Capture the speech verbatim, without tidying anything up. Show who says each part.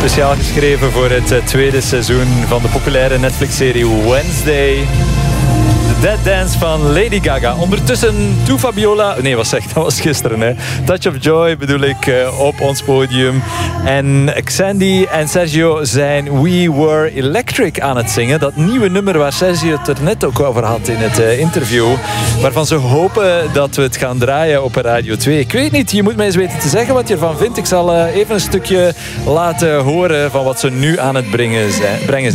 Speaker 1: Speciaal geschreven voor het uh, tweede seizoen van de populaire Netflix-serie Wednesday. De Dead Dance van Lady Gaga. Ondertussen Toe Fabiola... Nee, wat zeg, dat was gisteren. Hè. Touch of Joy bedoel ik uh, op ons podium. En Xandy en Sergio zijn We Were Electric aan het zingen. Dat nieuwe nummer waar Sergio het er net ook over had in het uh, interview. Waarvan ze hopen dat we het gaan draaien op Radio twee. Ik weet niet, je moet mij eens weten te zeggen wat je ervan vindt. Ik zal uh, even een stukje laten horen van wat ze nu aan het brengen zijn. Brengen